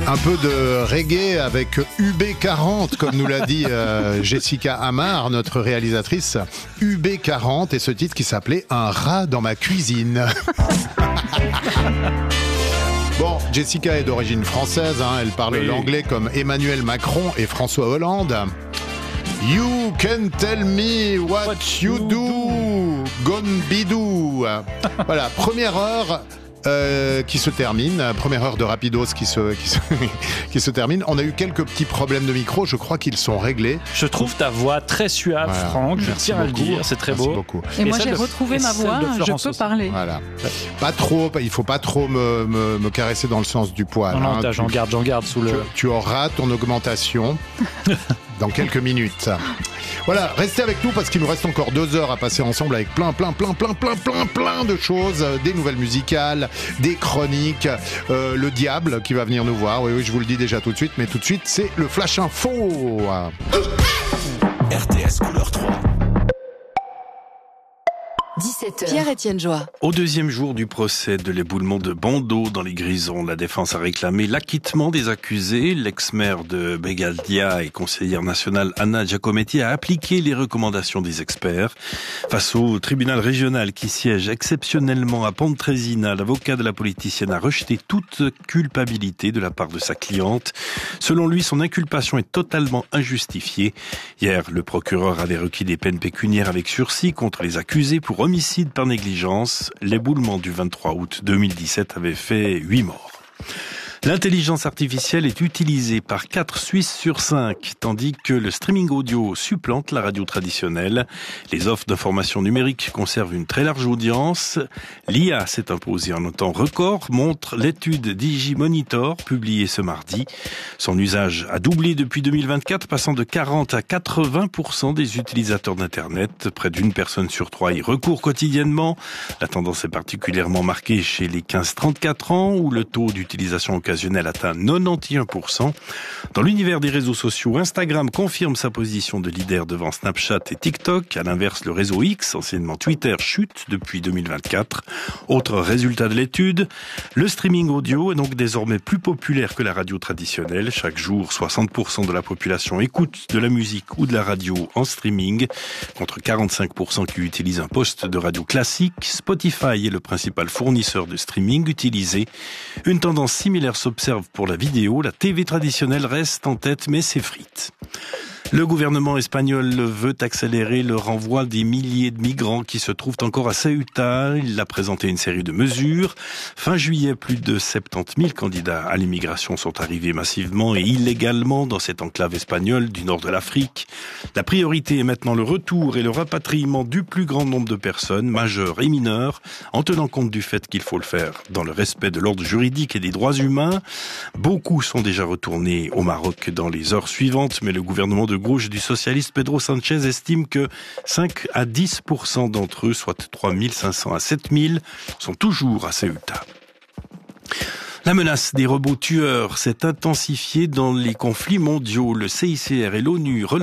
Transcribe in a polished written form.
Un peu de reggae avec UB40, comme nous l'a dit Jessica Amar, notre réalisatrice. UB40 et ce titre qui s'appelait « Un rat dans ma cuisine ». Bon, Jessica est d'origine française, elle parle l'anglais comme Emmanuel Macron et François Hollande. You can tell me what you do, gone bidou. Voilà, première heure qui se termine, première heure de Rapidos qui se termine. On a eu quelques petits problèmes de micro, je crois qu'ils sont réglés. Je trouve ta voix très suave, voilà. Franck, je tiens à le dire, c'est très beau. Beaucoup. Et moi j'ai retrouvé ma voix, je peux parler. Voilà. Pas trop, il faut pas trop me caresser dans le sens du poil. Non, j'en garde sous le... Tu auras ton augmentation dans quelques minutes. Voilà, restez avec nous parce qu'il nous reste encore 2 heures à passer ensemble avec plein de choses, des nouvelles musicales, des chroniques, le diable qui va venir nous voir. Oui, je vous le dis déjà tout de suite, mais tout de suite, c'est le Flash Info. RTS couleur 3. 17h. Pierre-Étienne Joie. Au deuxième jour du procès de l'éboulement de Bandeau dans les Grisons, la défense a réclamé l'acquittement des accusés. L'ex-maire de Bégaldia et conseillère nationale Anna Giacometti a appliqué les recommandations des experts. Face au tribunal régional qui siège exceptionnellement à Pontresina, l'avocat de la politicienne a rejeté toute culpabilité de la part de sa cliente. Selon lui, son inculpation est totalement injustifiée. Hier, le procureur avait requis des peines pécuniaires avec sursis contre les accusés pour homicide par négligence. L'éboulement du 23 août 2017 avait fait 8 morts. L'intelligence artificielle est utilisée par 4 Suisses sur 5, tandis que le streaming audio supplante la radio traditionnelle. Les offres d'information numérique conservent une très large audience. L'IA s'est imposée en un temps record, montre l'étude DigiMonitor publiée ce mardi. Son usage a doublé depuis 2024, passant de 40 à 80% des utilisateurs d'Internet. Près d'une personne sur 3 y recourt quotidiennement. La tendance est particulièrement marquée chez les 15-34 ans, où le taux d'utilisation occasionnelle atteint 91%. Dans l'univers des réseaux sociaux, Instagram confirme sa position de leader devant Snapchat et TikTok. À l'inverse, le réseau X, anciennement Twitter, chute depuis 2024. Autre résultat de l'étude, le streaming audio est donc désormais plus populaire que la radio traditionnelle. Chaque jour, 60% de la population écoute de la musique ou de la radio en streaming, contre 45% qui utilisent un poste de radio classique. Spotify est le principal fournisseur de streaming utilisé. Une tendance similaire s'observe pour la vidéo. La TV traditionnelle reste en tête, mais s'effrite. Le gouvernement espagnol veut accélérer le renvoi des milliers de migrants qui se trouvent encore à Ceuta. Il a présenté une série de mesures. Fin juillet, plus de 70 000 candidats à l'immigration sont arrivés massivement et illégalement dans cette enclave espagnole du nord de l'Afrique. La priorité est maintenant le retour et le rapatriement du plus grand nombre de personnes, majeures et mineures, en tenant compte du fait qu'il faut le faire dans le respect de l'ordre juridique et des droits humains. Beaucoup sont déjà retournés au Maroc dans les heures suivantes, mais le gouvernement de gauche du socialiste Pedro Sanchez estime que 5 à 10% d'entre eux, soit 3 500 à 7 000, sont toujours à Ceuta. La menace des robots tueurs s'est intensifiée dans les conflits mondiaux. Le CICR et l'ONU